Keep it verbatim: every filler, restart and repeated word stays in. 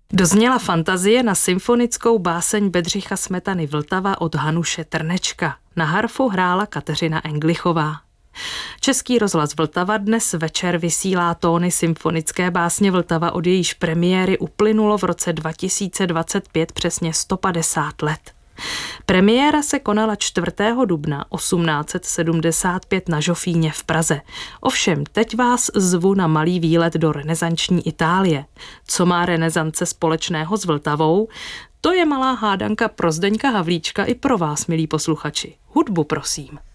Dozněla fantazie na symfonickou báseň Bedřicha Smetany Vltava od Hanuše Trnečka. Na harfu hrála Kateřina Englichová. Český rozhlas Vltava dnes večer vysílá tóny symfonické básně Vltava, od jejíž premiéry uplynulo v roce dva tisíce dvacet pět přesně sto padesát let. Premiéra se konala čtvrtého dubna osmnáct set sedmdesát pět na Žofíně v Praze. Ovšem, teď vás zvu na malý výlet do renesanční Itálie. Co má renesance společného s Vltavou? To je malá hádanka pro Zdeňka Havlíčka i pro vás, milí posluchači. Hudbu prosím.